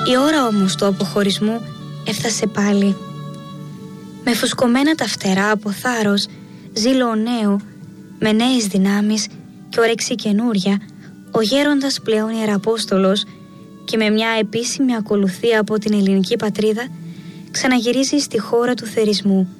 Η ώρα όμως του αποχωρισμού έφτασε πάλι. Με φουσκωμένα τα φτερά από θάρρος, ζήλο νέου, με νέες δυνάμεις και όρεξη καινούρια, ο γέροντας πλέον Ιεραπόστολος και με μια επίσημη ακολουθία από την ελληνική πατρίδα ξαναγυρίζει στη χώρα του θερισμού.